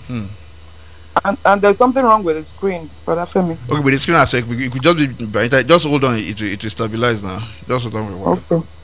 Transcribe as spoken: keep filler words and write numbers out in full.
Hmm. And and there's something wrong with the screen, Brother Femi. Okay, with the screen aspect, it could just be by internet. Just hold on, it will, it will stabilize now. Just hold on for a while. Okay.